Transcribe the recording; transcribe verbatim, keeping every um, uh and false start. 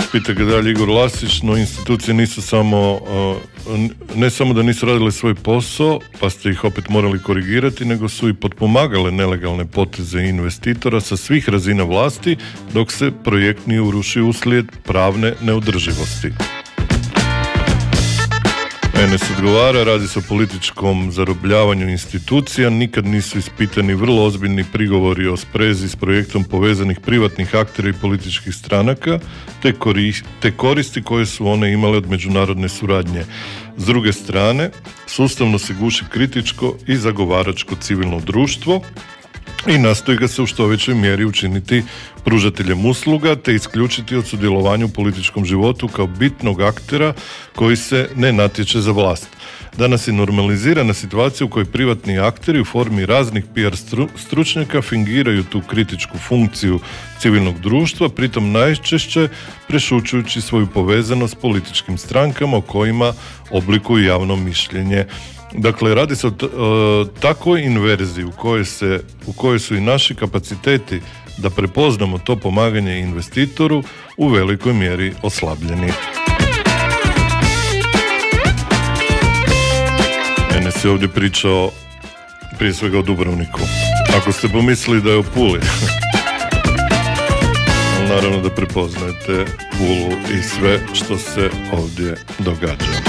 pita ga dalje Igor Lasić, no institucije nisu samo, ne samo da nisu radile svoj posao, pa ste ih opet morali korigirati, nego su i potpomagale nelegalne poteze investitora sa svih razina vlasti, dok se projekt nije urušio uslijed pravne neodrživosti. Enes odgovara, radi se o političkom zarobljavanju institucija, nikad nisu ispitani vrlo ozbiljni prigovori o sprezi s projektom povezanih privatnih aktera i političkih stranaka, te, kori, te koristi koje su one imale od međunarodne suradnje. S druge strane, sustavno se guši kritičko i zagovaračko civilno društvo i nastoji ga se u što većoj mjeri učiniti pružateljem usluga te isključiti od sudjelovanja u političkom životu kao bitnog aktera koji se ne natječe za vlast. Danas je normalizirana situacija u kojoj privatni akteri u formi raznih P R stru, stručnjaka fingiraju tu kritičku funkciju civilnog društva, pritom najčešće prešućujući svoju povezanost s političkim strankama o kojima oblikuju javno mišljenje. Dakle, radi se o, t- o takvoj inverziji u kojoj, se, u kojoj su i naši kapaciteti da prepoznamo to pomaganje investitoru u velikoj mjeri oslabljeni. Enes je ovdje pričao prije svega o Dubrovniku. Ako ste pomislili da je o Puli, naravno da prepoznajete Pulu i sve što se ovdje događa.